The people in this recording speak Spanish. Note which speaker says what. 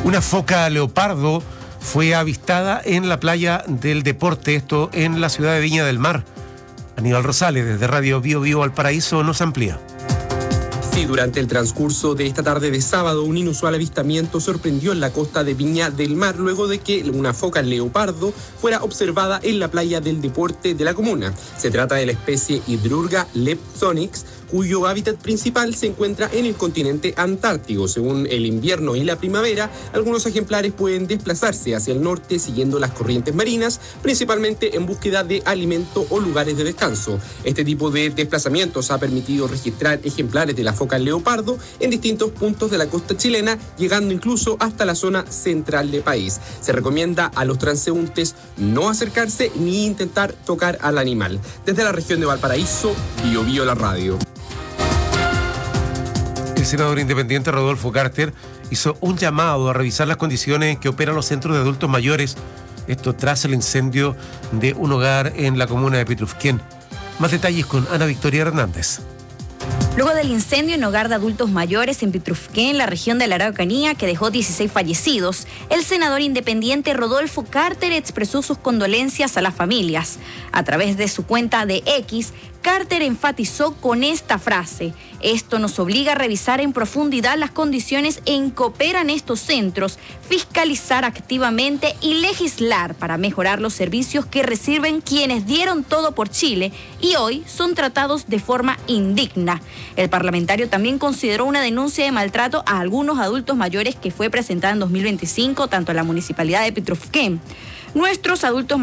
Speaker 1: Una foca leopardo fue avistada en la playa del Deporte, esto en la ciudad de Viña del Mar. Aníbal Rosales, desde Radio Bio Bio Valparaíso, nos amplía.
Speaker 2: Sí, durante el transcurso de esta tarde de sábado, un inusual avistamiento sorprendió en la costa de Viña del Mar luego de que una foca leopardo fuera observada en la playa del Deporte de la comuna. Se trata de la especie Hydrurga leptonix, cuyo hábitat principal se encuentra en el continente antártico. Según el invierno y la primavera, algunos ejemplares pueden desplazarse hacia el norte siguiendo las corrientes marinas, principalmente en búsqueda de alimento o lugares de descanso. Este tipo de desplazamientos ha permitido registrar ejemplares de la foca leopardo en distintos puntos de la costa chilena, llegando incluso hasta la zona central del país. Se recomienda a los transeúntes no acercarse ni intentar tocar al animal. Desde la región de Valparaíso, Bio Bio la radio.
Speaker 1: El senador independiente Rodolfo Carter hizo un llamado a revisar las condiciones en que operan los centros de adultos mayores, esto tras el incendio de un hogar en la comuna de Pitrufquén. Más detalles con Ana Victoria Hernández.
Speaker 3: Luego del incendio en hogar de adultos mayores en Pitrufquén, en la región de la Araucanía, que dejó 16 fallecidos, el senador independiente Rodolfo Carter expresó sus condolencias a las familias. A través de su cuenta de X, Carter enfatizó con esta frase: esto nos obliga a revisar en profundidad las condiciones en que operan estos centros, fiscalizar activamente y legislar para mejorar los servicios que reciben quienes dieron todo por Chile y hoy son tratados de forma indigna. El parlamentario también consideró una denuncia de maltrato a algunos adultos mayores que fue presentada en 2025 tanto en la municipalidad de Pitrufquén. Nuestros adultos